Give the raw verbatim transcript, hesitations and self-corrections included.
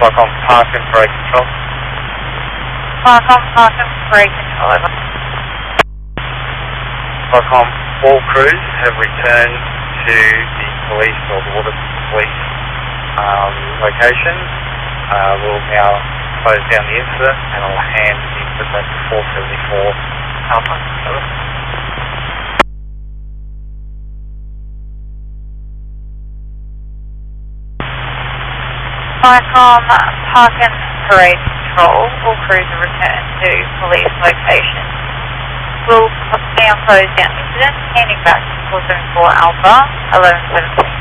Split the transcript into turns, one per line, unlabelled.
Viacom Park and Parade Control.
Viacom Park and Parade Control, over.
Viacom, all crews have returned to the police or the water police um, location. Uh, we'll now close down the incident and I'll hand the incident back to four seventy-four Alpha. Over.
Viacom Park and Parade Control, all crews are returned to police location. We'll now close down the incident, handing back to four seventy-four Alpha, eleven seventeen.